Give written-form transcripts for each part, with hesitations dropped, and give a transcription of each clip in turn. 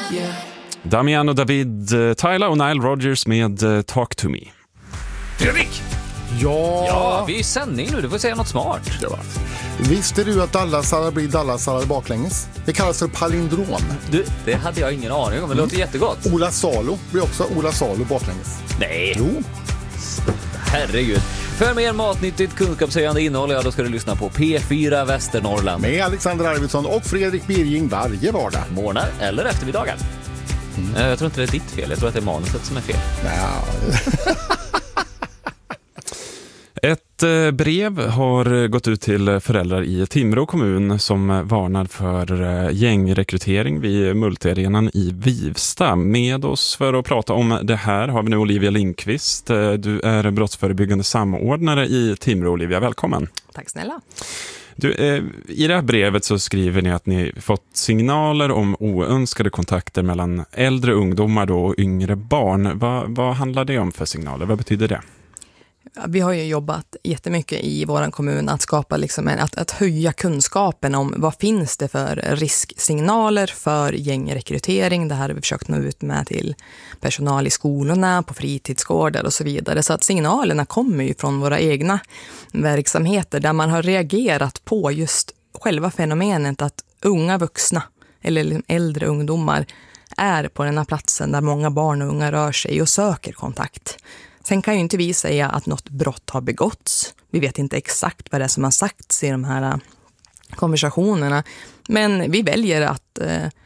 Yeah. Damian och David, Tyler och Nile Rodgers med Talk to me. Fredrik! Ja, vi är i sändning nu, du får säga något smart. Ja. Visste du att Dallasallad blir Dallasallad baklänges? Det kallas för palindrom. Du, det hade jag ingen aning om, men det låter jättegott. Ola Salo blir också Ola Salo baklänges. Nej. Jo. Herregud. För mer matnyttigt kunskapshöjande innehåll, ja, då ska du lyssna på P4 Västernorrland. Med Alexander Arvidsson och Fredrik Birging varje vardag. Morgnar eller eftermiddagar. Jag tror inte det är ditt fel, jag tror att det är manuset som är fel. Ett brev har gått ut till föräldrar i Timrå kommun som varnar för gängrekrytering vid multiarenan i Vivsta. Med oss för att prata om det här har vi nu Olivia Lindqvist. Du är brottsförebyggande samordnare i Timrå. Olivia, välkommen. Tack snälla. Du, i det här brevet så skriver ni att ni fått signaler om oönskade kontakter mellan äldre ungdomar då och yngre barn. Vad handlar det om för signaler? Vad betyder det? Vi har ju jobbat jättemycket i vår kommun att skapa liksom att höja kunskapen om vad finns det för risksignaler för gängrekrytering. Det här har vi försökt nå ut med till personal i skolorna, på fritidsgårdar och så vidare. Så att signalerna kommer ju från våra egna verksamheter där man har reagerat på just själva fenomenet att unga vuxna eller äldre ungdomar är på den här platsen där många barn och unga rör sig och söker kontakt. Sen kan ju inte vi säga att något brott har begåtts. Vi vet inte exakt vad det är som har sagts i de här konversationerna. Men vi väljer att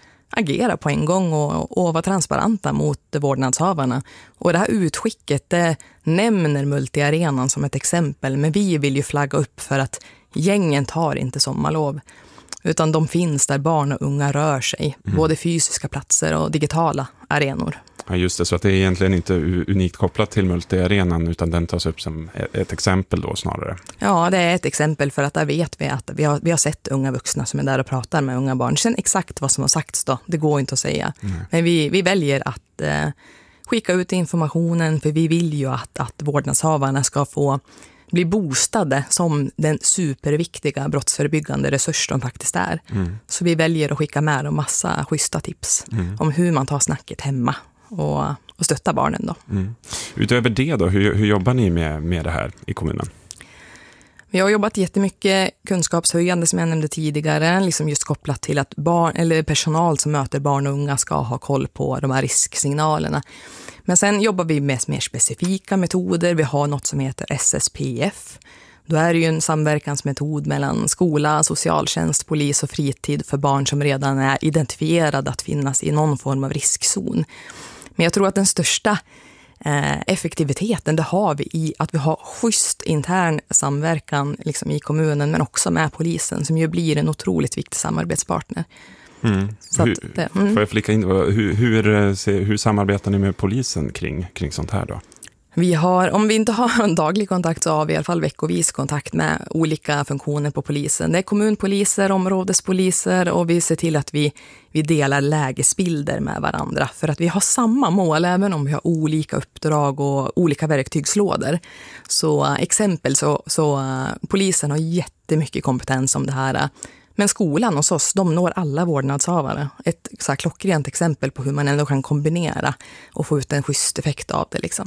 agera på en gång och vara transparenta mot vårdnadshavarna. Och det här utskicket det nämner multiarenan som ett exempel. Men vi vill ju flagga upp för att gängen tar inte sommarlov. Utan de finns där barn och unga rör sig. Både fysiska platser och digitala arenor. Ja, just det, så att det är egentligen inte unikt kopplat till multiarenan utan den tas upp som ett exempel då snarare. Ja, det är ett exempel för att där vet vi att vi har sett unga vuxna som är där och pratar med unga barn. Sen exakt vad som har sagts då, det går inte att säga. Men vi väljer att skicka ut informationen för vi vill ju att vårdnadshavarna ska få bli boostade som den superviktiga brottsförebyggande resurs de faktiskt är. Så vi väljer att skicka med en massa schyssta tips om hur man tar snacket hemma och stötta barnen då. Utöver det då, hur jobbar ni med det här i kommunen? Vi har jobbat jättemycket kunskapshöjande som jag nämnde tidigare, liksom just kopplat till att barn eller personal som möter barn och unga ska ha koll på de här risksignalerna. Men sen jobbar vi med mer specifika metoder. Vi har något som heter SSPF. Då är det ju en samverkansmetod mellan skola, socialtjänst, polis och fritid för barn som redan är identifierade att finnas i någon form av riskzon. Men jag tror att den största effektiviteten det har vi i att vi har schysst intern samverkan liksom i kommunen men också med polisen som ju blir en otroligt viktig samarbetspartner. Så får jag flika in, hur samarbetar ni med polisen kring sånt här då? Vi har, om vi inte har en daglig kontakt så har vi i alla fall veckovis kontakt med olika funktioner på polisen. Det är kommunpoliser, områdespoliser och vi ser till att vi delar lägesbilder med varandra. För att vi har samma mål även om vi har olika uppdrag och olika verktygslådor. Så exempel så polisen har jättemycket kompetens om det här. Men skolan hos oss, de når alla vårdnadshavare. Ett så här klockrent exempel på hur man ändå kan kombinera och få ut en schysst effekt av det liksom.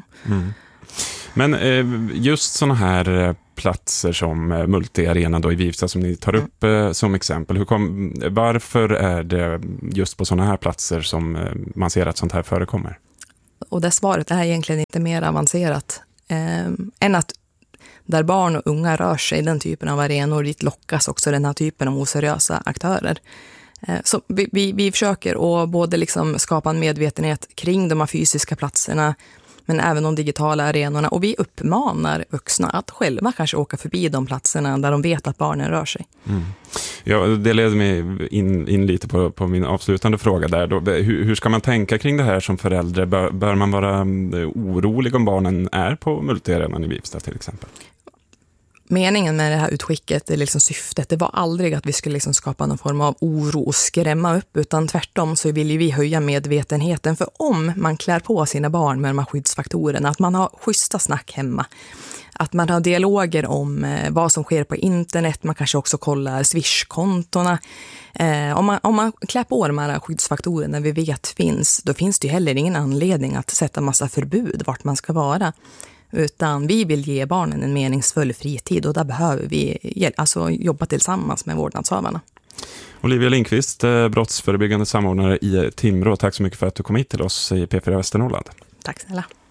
Men just såna här platser som multiarena då i Vivsta som ni tar upp som exempel. Varför är det just på såna här platser som man ser att sånt här förekommer? Och det svaret är egentligen inte mer avancerat än att där barn och unga rör sig, den typen av arenor, dit lockas också den här typen av oseriösa aktörer. Så vi försöker att både liksom skapa en medvetenhet kring de här fysiska platserna men även de digitala arenorna. Och vi uppmanar vuxna att själva kanske åka förbi de platserna där de vet att barnen rör sig. Ja, det leder mig in lite på min avslutande fråga där. Då. Hur ska man tänka kring det här som förälder? Bör man vara orolig om barnen är på multiarenan i Vivsta till exempel? Meningen med det här utskicket, det liksom syftet, det var aldrig att vi skulle liksom skapa någon form av oro och skrämma upp, utan tvärtom så vill ju vi höja medvetenheten. För om man klär på sina barn med de här skyddsfaktorerna, att man har schyssta snack hemma, att man har dialoger om vad som sker på internet, man kanske också kollar Swish-kontona. Om man klär på de här skyddsfaktorerna vi vet finns, då finns det ju heller ingen anledning att sätta massa förbud vart man ska vara. Utan vi vill ge barnen en meningsfull fritid och där behöver vi jobba tillsammans med vårdnadshavarna. Olivia Lindqvist, brottsförebyggande samordnare i Timrå. Tack så mycket för att du kom hit till oss i P4 Västernorrland. Tack snälla.